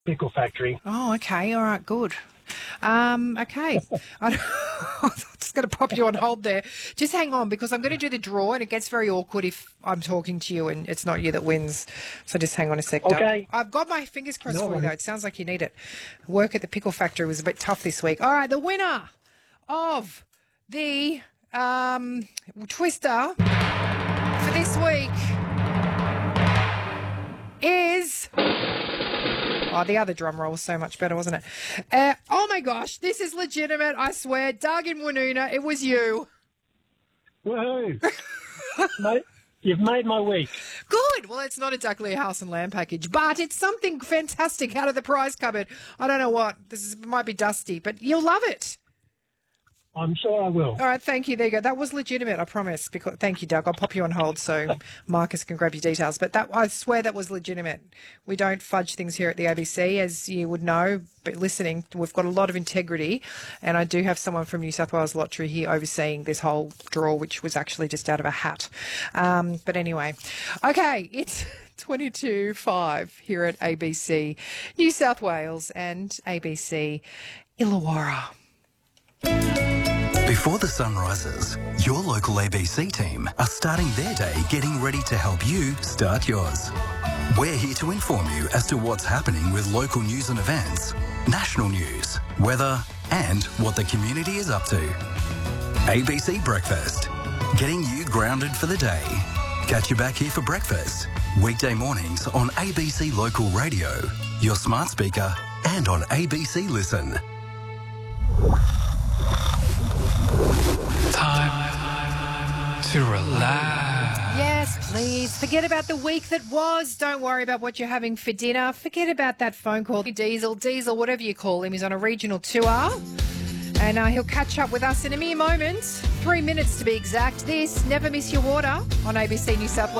Pickle Factory. Oh, okay. All right, good. Okay. I'm just going to pop you on hold there. Just hang on because I'm going to do the draw and it gets very awkward if I'm talking to you and it's not you that wins. So just hang on a sec. Doug. Okay. I've got my fingers crossed No for you, worries. though. It sounds like you need it. Work at the Pickle Factory was a bit tough this week. All right, the winner of the Twister for this week is... Oh, the other drum roll was so much better, wasn't it? Oh, my gosh. This is legitimate, I swear. Doug in Woonona, it was you. Woohoo! Mate, you've made my week. Good. Well, it's not exactly a house and land package, but it's something fantastic out of the prize cupboard. I don't know what. Might be dusty, but you'll love it. I'm sure I will. All right, thank you. There you go. That was legitimate, I promise. Thank you, Doug. I'll pop you on hold so Marcus can grab your details. But I swear that was legitimate. We don't fudge things here at the ABC, as you would know. But listening, we've got a lot of integrity. And I do have someone from New South Wales Lottery here overseeing this whole draw, which was actually just out of a hat. But anyway, okay, it's 22.5 here at ABC New South Wales and ABC Illawarra. Before the sun rises, your local ABC team are starting their day getting ready to help you start yours. We're here to inform you as to what's happening with local news and events, national news, weather, and what the community is up to. ABC Breakfast, getting you grounded for the day. Catch you back here for breakfast, weekday mornings on ABC Local Radio, your smart speaker, and on ABC Listen. Time to relax. Yes, please. Forget about the week that was. Don't worry about what you're having for dinner. Forget about that phone call. Diesel, whatever you call him, he's on a regional tour. And he'll catch up with us in a mere moment. 3 minutes to be exact. This, Never Miss Your Water on ABC New South Wales.